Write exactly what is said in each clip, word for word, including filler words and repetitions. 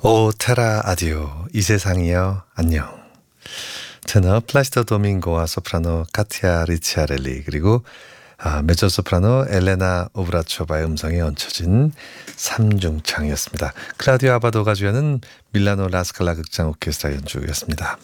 오 테라 아디오 이 세상이여 안녕. 테너 플라시도 도밍고와 소프라노 카티아 리치아렐리 그리고 아, 메조소프라노 엘레나 오브라초바의 음성이 얹혀진 삼중창이었습니다. 클라우디오 아바도가 주연은 밀라노 라스칼라 극장 오케스트라 연주였습니다.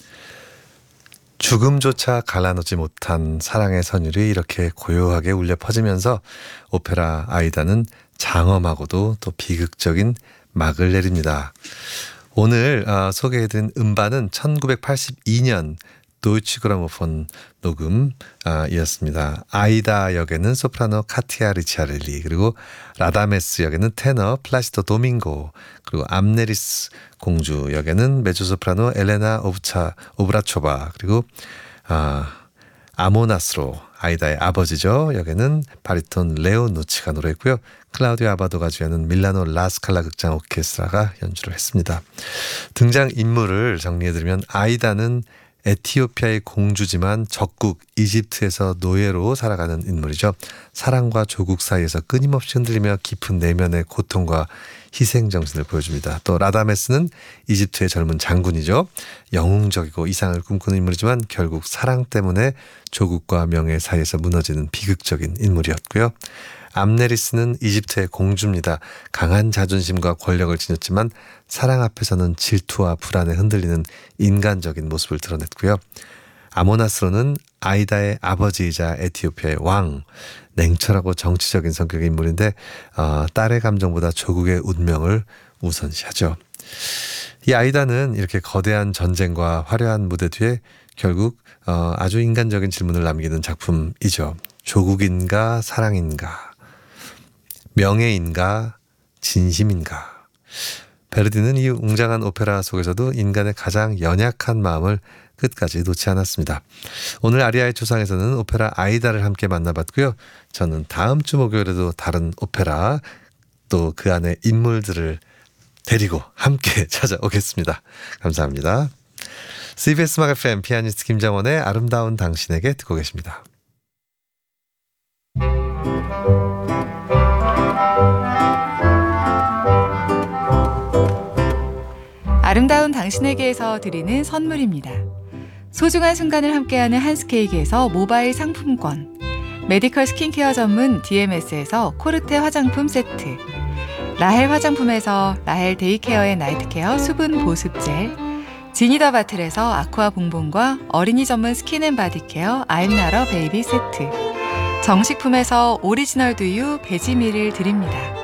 죽음조차 갈라놓지 못한 사랑의 선율이 이렇게 고요하게 울려 퍼지면서 오페라 아이다는 장엄하고도 또 비극적인 막을 내립니다. 오늘 어, 소개해드린 음반은 천구백팔십이 년 도이치 그라모폰 녹음이었습니다. 아이다 역에는 소프라노 카티아 리치아렐리 그리고 라다메스 역에는 테너 플라시도 도밍고 그리고 암네리스 공주 역에는 메조소프라노 엘레나 오브차 오브라초바 그리고 아, 아모나스로 아이다의 아버지죠. 역에는 바리톤 레오 누치가 노래했고요. 클라우디오 아바도가 주연은 밀라노 라스칼라 극장 오케스트라가 연주를 했습니다. 등장 인물을 정리해드리면 아이다는 에티오피아의 공주지만 적국 이집트에서 노예로 살아가는 인물이죠. 사랑과 조국 사이에서 끊임없이 흔들리며 깊은 내면의 고통과 희생정신을 보여줍니다. 또 라다메스는 이집트의 젊은 장군이죠. 영웅적이고 이상을 꿈꾸는 인물이지만 결국 사랑 때문에 조국과 명예 사이에서 무너지는 비극적인 인물이었고요. 암네리스는 이집트의 공주입니다. 강한 자존심과 권력을 지녔지만 사랑 앞에서는 질투와 불안에 흔들리는 인간적인 모습을 드러냈고요. 아모나스로는 아이다의 아버지이자 에티오피아의 왕, 냉철하고 정치적인 성격의 인물인데 어, 딸의 감정보다 조국의 운명을 우선시하죠. 이 아이다는 이렇게 거대한 전쟁과 화려한 무대 뒤에 결국 어, 아주 인간적인 질문을 남기는 작품이죠. 조국인가 사랑인가? 명예인가 진심인가? 베르디는 이 웅장한 오페라 속에서도 인간의 가장 연약한 마음을 끝까지 놓지 않았습니다. 오늘 아리아의 초상에서는 오페라 아이다를 함께 만나봤고요. 저는 다음 주 목요일에도 다른 오페라 또 그 안에 인물들을 데리고 함께 찾아오겠습니다. 감사합니다. 씨비에스 음악 에프엠 피아니스트 김정원의 아름다운 당신에게 듣고 계십니다. 아름다운 당신에게에서 드리는 선물입니다. 소중한 순간을 함께하는 한스케이크에서 모바일 상품권, 메디컬 스킨케어 전문 디엠에스에서 코르테 화장품 세트, 라헬 화장품에서 라헬 데이케어의 나이트케어 수분 보습 젤, 지니더 바틀에서 아쿠아 봉봉과 어린이 전문 스킨앤바디케어 아임나러 베이비 세트, 정식품에서 오리지널 두유 베지밀을 드립니다.